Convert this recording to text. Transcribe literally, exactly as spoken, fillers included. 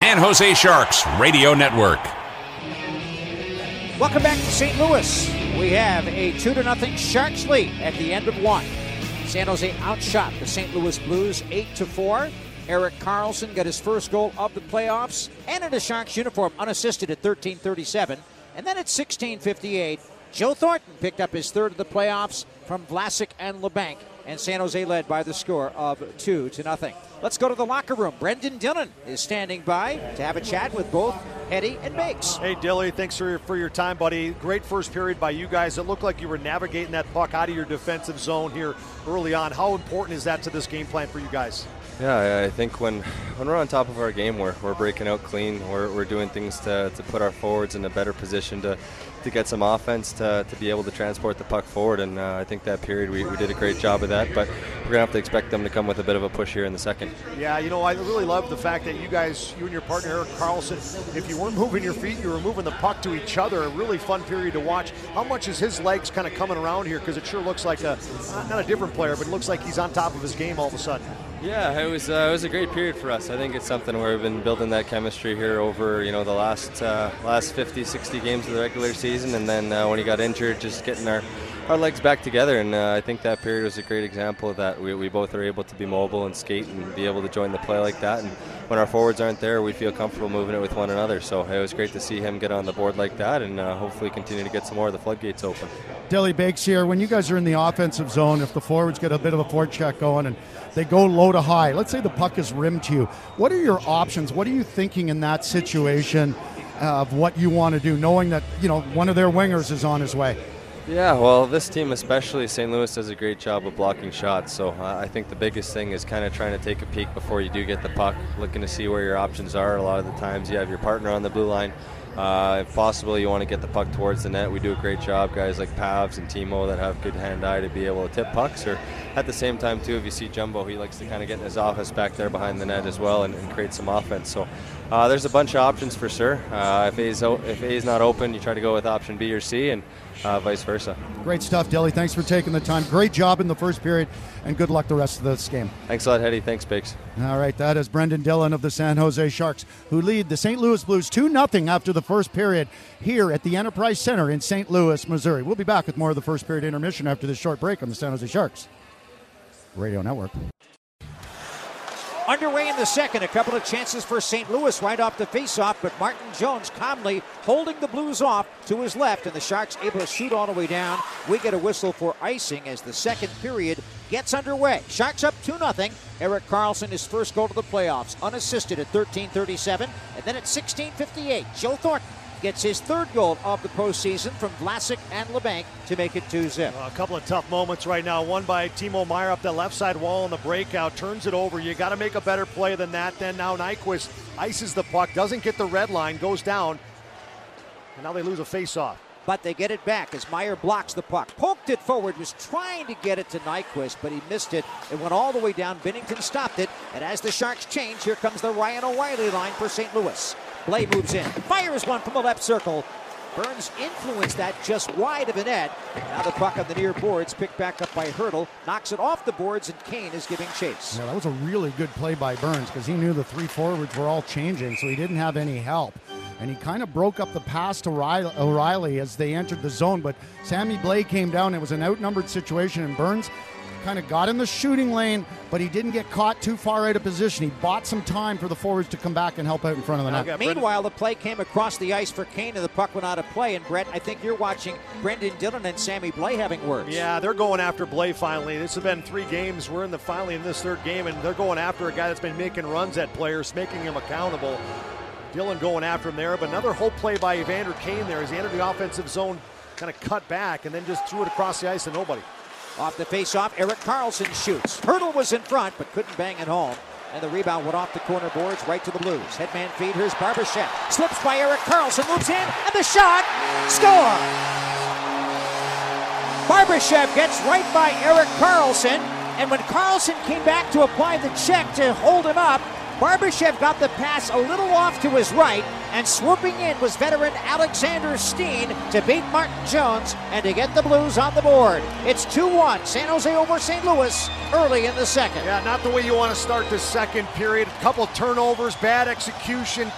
San Jose Sharks Radio Network. Welcome back to Saint Louis. We have a two to nothing Sharks lead at the end of one. San Jose outshot the Saint Louis Blues eight to four. Erik Karlsson got his first goal of the playoffs and in a Sharks uniform unassisted at thirteen thirty-seven. And then at sixteen fifty-eight, Joe Thornton picked up his third of the playoffs from Vlasic and LeBanc. And San Jose led by the score of two to nothing. Let's go to the locker room. Brendan Dillon is standing by to have a chat with both Hetty and Biggs. Hey, Dilly, thanks for your, for your time, buddy. Great first period by you guys. It looked like you were navigating that puck out of your defensive zone here early on. How important is that to this game plan for you guys? Yeah, I think when when we're on top of our game, we're, we're breaking out clean. We're, we're doing things to, to put our forwards in a better position to, to get some offense, to, to be able to transport the puck forward. And uh, I think that period we, we did a great job of that. But we're going to have to expect them to come with a bit of a push here in the second. Yeah, you know, I really love the fact that you guys, you and your partner Erik Karlsson, if you weren't moving your feet, you were moving the puck to each other. A really fun period to watch. How much is his legs kind of coming around here? Because it sure looks like a, not a different player, but it looks like he's on top of his game all of a sudden. Yeah, it was uh, it was a great period for us. I think it's something where we've been building that chemistry here over you know the last uh, last fifty, sixty games of the regular season, and then uh, when he got injured, just getting our, our legs back together. And uh, I think that period was a great example of that. We, we both are able to be mobile and skate and be able to join the play like that. And when our forwards aren't there, we feel comfortable moving it with one another. So it was great to see him get on the board like that, and uh, hopefully continue to get some more of the floodgates open. Dilly Bakes here. When you guys are in the offensive zone, if the forwards get a bit of a forecheck going and they go low to high, let's say the puck is rimmed to you, what are your options? What are you thinking in that situation of what you want to do, knowing that, you know, one of their wingers is on his way? Yeah, well, this team especially, Saint Louis, does a great job of blocking shots. So uh, I think the biggest thing is kind of trying to take a peek before you do get the puck, looking to see where your options are. A lot of the times you have your partner on the blue line. Uh, if possible, you want to get the puck towards the net. We do a great job, guys like Pavs and Timo that have good hand-eye to be able to tip pucks. Or at the same time, too, if you see Jumbo, he likes to kind of get in his office back there behind the net as well and, and create some offense. So uh, there's a bunch of options for sure. Uh, if A's, o- if A's not open, you try to go with option B or C, and uh, vice versa. Great stuff, Dilly. Thanks for taking the time. Great job in the first period, and good luck the rest of this game. Thanks a lot, Hetty. Thanks, Biggs. All right, that is Brendan Dillon of the San Jose Sharks, who lead the Saint Louis Blues two nothing after the first period here at the Enterprise Center in Saint Louis, Missouri. We'll be back with more of the first period intermission after this short break on the San Jose Sharks Radio Network. Underway in the second, a couple of chances for Saint Louis right off the faceoff, but Martin Jones calmly holding the Blues off to his left, and the Sharks able to shoot all the way down. We get a whistle for icing as the second period gets underway. Sharks up two nothing. Erik Karlsson, his first goal to the playoffs, unassisted at thirteen thirty-seven, and then at sixteen fifty-eight, Joe Thornton gets his third goal of the postseason from Vlasic and LeBanc to make it two zip. Uh, a couple of tough moments right now. One by Timo Meier up the left side wall in the breakout, turns it over. You got to make a better play than that. Then now Nyquist ices the puck, doesn't get the red line, goes down, and now they lose a face-off. But they get it back as Meier blocks the puck. Poked it forward, was trying to get it to Nyquist, but he missed it. It went all the way down. Binnington stopped it, and as the Sharks change, here comes the Ryan O'Reilly line for Saint Louis. Blais moves in, fires one from the left circle. Burns influenced that just wide of the net. Now the puck on the near boards, picked back up by Hertl, knocks it off the boards, and Kane is giving chase. Yeah, that was a really good play by Burns because he knew the three forwards were all changing, so he didn't have any help. And he kind of broke up the pass to O'Reilly as they entered the zone, but Sammy Blais came down. It was an outnumbered situation, and Burns kind of got in the shooting lane, but he didn't get caught too far out of position. He bought some time for the forwards to come back and help out in front of the net. Okay, meanwhile, the play came across the ice for Kane, and the puck went out of play. And Brett, I think you're watching Brendan Dillon and Sammy Blais having words. Yeah, they're going after Blais finally. This has been three games. We're in the finally in this third game, and they're going after a guy that's been making runs at players, making him accountable. Dillon going after him there, but another whole play by Evander Kane there as he entered the offensive zone, kind of cut back, and then just threw it across the ice to nobody. Off the face-off, Erik Karlsson shoots. Hertl was in front, but couldn't bang it home. And the rebound went off the corner boards right to the Blues. Headman feed, here's Barbashev. Slips by Erik Karlsson, moves in, and the shot! Score! Barbashev gets right by Erik Karlsson, and when Karlsson came back to apply the check to hold him up, Barbashev got the pass a little off to his right, and swooping in was veteran Alexander Steen to beat Martin Jones and to get the Blues on the board. It's two one, San Jose over Saint Louis early in the second. Yeah, not the way you want to start the second period. A couple turnovers, bad execution.